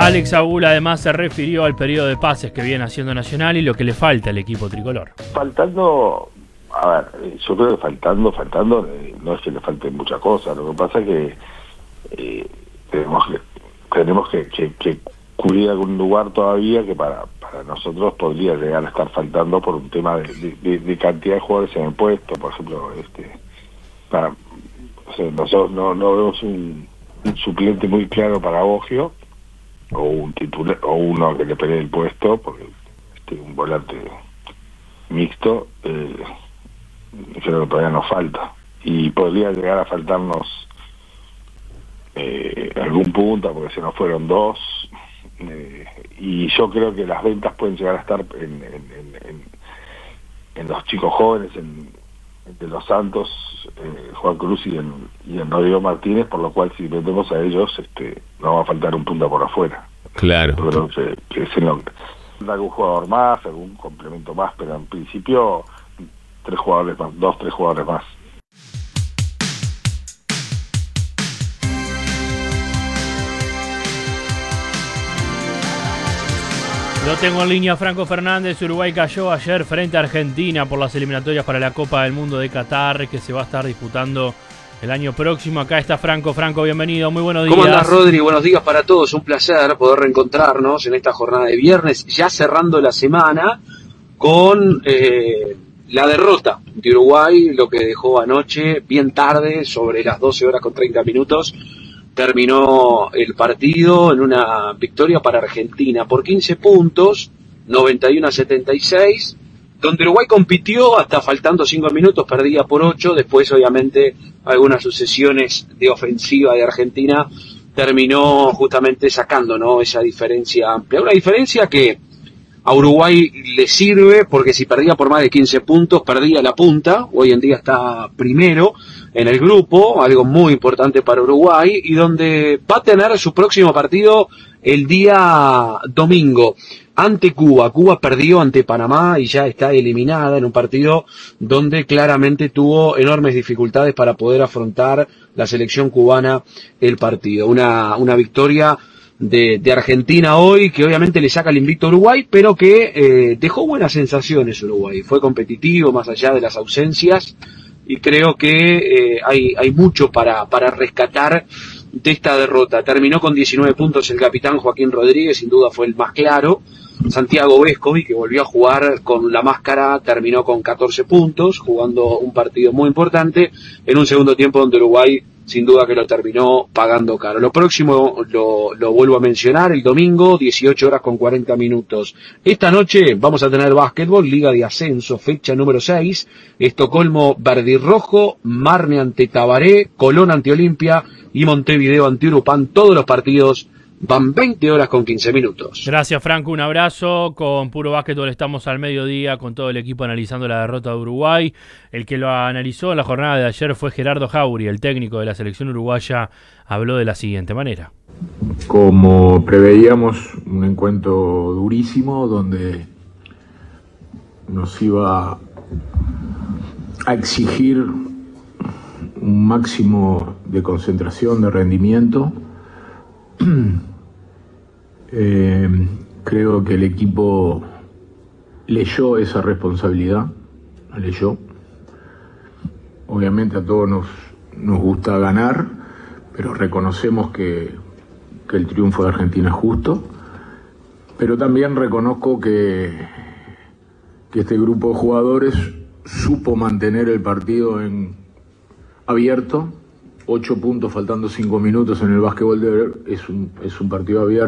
Alex Agul además se refirió al periodo de pases que viene haciendo Nacional y lo que le falta al equipo tricolor. Faltando, a ver, yo creo que faltando, no es que le falte muchas cosas, lo que pasa es que tenemos que cubrir algún lugar todavía que para nosotros podría llegar a estar faltando por un tema de cantidad de jugadores en el puesto, por ejemplo, nosotros no vemos un suplente muy claro para Boggio, o un titular, o uno que le pelee el puesto, porque un volante mixto, creo que todavía nos falta, y podría llegar a faltarnos algún punta, porque se nos fueron dos, y yo creo que las ventas pueden llegar a estar en los chicos jóvenes, de los Santos, Juan Cruz y en Rodrigo Martínez, por lo cual si vendemos a ellos no va a faltar un punta por afuera. Claro. Yo creo que es algún jugador más, algún complemento más, pero en principio 3 jugadores más, 2-3 jugadores más. Lo tengo en línea, Franco Fernández. Uruguay cayó ayer frente a Argentina por las eliminatorias para la Copa del Mundo de Qatar, que se va a estar disputando el año próximo. Acá está Franco. Franco, bienvenido, muy buenos días. ¿Cómo andás, Rodri? Buenos días para todos. Un placer poder reencontrarnos en esta jornada de viernes, ya cerrando la semana con la derrota de Uruguay, lo que dejó anoche, bien tarde, sobre las 12 horas con 30 minutos. Terminó el partido en una victoria para Argentina por 15 puntos, 91-76, donde Uruguay compitió hasta faltando 5 minutos, perdía por 8, después obviamente algunas sucesiones de ofensiva de Argentina terminó justamente sacando, ¿no?, esa diferencia amplia. Una diferencia que a Uruguay le sirve porque si perdía por más de 15 puntos, perdía la punta. Hoy en día está primero en el grupo, algo muy importante para Uruguay, y donde va a tener su próximo partido el día domingo ante Cuba. Cuba perdió ante Panamá y ya está eliminada en un partido donde claramente tuvo enormes dificultades para poder afrontar la selección cubana el partido. Una victoria de Argentina hoy, que obviamente le saca el invicto a Uruguay, pero que dejó buenas sensaciones Uruguay. Fue competitivo más allá de las ausencias, y creo que hay mucho para rescatar de esta derrota. Terminó con 19 puntos el capitán Joaquín Rodríguez, sin duda fue el más claro. Santiago Vescovi, que volvió a jugar con la máscara, terminó con 14 puntos, jugando un partido muy importante, en un segundo tiempo donde Uruguay sin duda que lo terminó pagando caro. Lo próximo lo vuelvo a mencionar, el domingo, 18 horas con 40 minutos. Esta noche vamos a tener básquetbol, Liga de Ascenso, fecha número 6, Estocolmo Verdirrojo, Marne ante Tabaré, Colón ante Olimpia y Montevideo ante Urupán. Todos los partidos van 20 horas con 15 minutos. Gracias, Franco, un abrazo. Con Puro Básquetbol estamos al mediodía con todo el equipo analizando la derrota de Uruguay. El que lo analizó en la jornada de ayer fue Gerardo Jauri, el técnico de la selección uruguaya. Habló de la siguiente manera. Como preveíamos, un encuentro durísimo donde nos iba a exigir un máximo de concentración, de rendimiento. Creo que el equipo leyó esa responsabilidad, la leyó. Obviamente a todos nos gusta ganar, pero reconocemos que el triunfo de Argentina es justo. Pero también reconozco que este grupo de jugadores supo mantener el partido abierto. 8 puntos faltando 5 minutos en el básquetbol es un partido abierto.